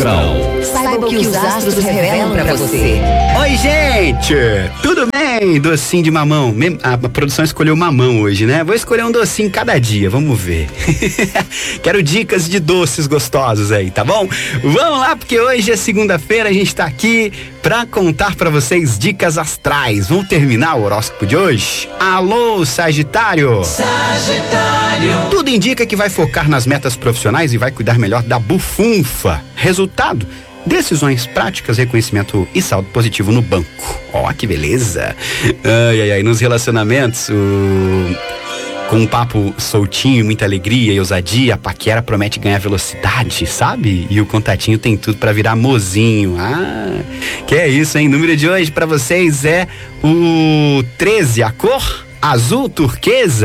astral. Saiba o que os astros revelam pra você. Oi, gente! Tudo bem? Docinho de mamão. A produção escolheu mamão hoje, né? Vou escolher um docinho cada dia, vamos ver. Quero dicas de doces gostosos aí, tá bom? Vamos lá, porque hoje é segunda-feira, a gente tá aqui pra contar pra vocês dicas astrais. Vamos terminar o horóscopo de hoje? Alô, Sagitário! Sagitário. Tudo indica que vai focar nas metas profissionais e vai cuidar melhor da bufunfa. Resultado: decisões práticas, reconhecimento e saldo positivo no banco. Ó, que beleza! Ai, nos relacionamentos, com um papo soltinho, muita alegria e ousadia, a paquera promete ganhar velocidade, sabe? E o contatinho tem tudo pra virar mozinho. Ah, que é isso, hein? O número de hoje pra vocês é o 13, a cor azul turquesa.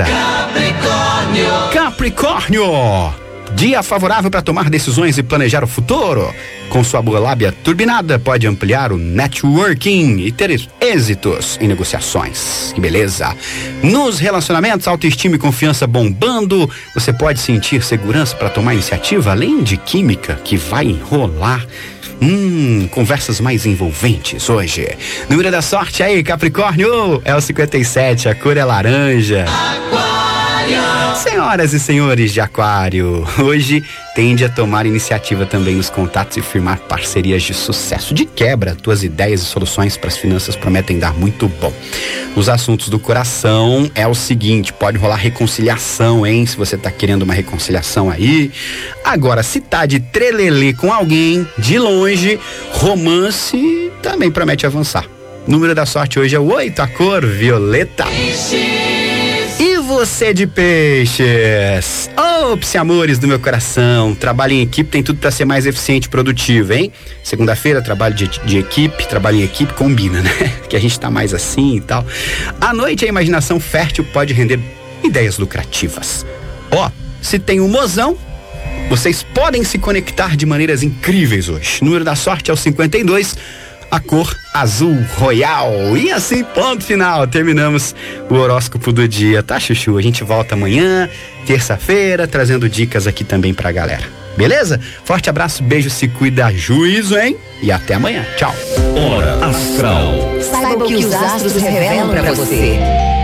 Capricórnio! Dia favorável para tomar decisões e planejar o futuro. Com sua boa lábia turbinada, pode ampliar o networking e ter êxitos em negociações. Que beleza! Nos relacionamentos, autoestima e confiança bombando. Você pode sentir segurança para tomar iniciativa, além de química que vai enrolar. Conversas mais envolventes hoje. Número da sorte aí, Capricórnio, é o 57, a cor é laranja. Senhoras e senhores de Aquário, hoje tende a tomar iniciativa também nos contatos e firmar parcerias de sucesso. De quebra, tuas ideias e soluções para as finanças prometem dar muito bom. Os assuntos do coração é o seguinte: pode rolar reconciliação, hein? Se você tá querendo uma reconciliação aí. Agora, se tá de trelelê com alguém de longe, romance também promete avançar. O número da sorte hoje é o 8, a cor violeta. Você de peixes, amores do meu coração, trabalho em equipe tem tudo para ser mais eficiente e produtivo, hein? Segunda-feira, trabalho de equipe, trabalho em equipe combina, né? Que a gente tá mais assim e tal. À noite, a imaginação fértil pode render ideias lucrativas. Se tem um mozão, vocês podem se conectar de maneiras incríveis hoje. O número da sorte é o 52, a cor azul royal. E assim, ponto final, terminamos o horóscopo do dia, tá, Chuchu? A gente volta amanhã, terça-feira, trazendo dicas aqui também pra galera. Beleza? Forte abraço, beijo, se cuida, juízo, hein? E até amanhã. Tchau. Hora astral. Saiba o que os astros revelam pra você.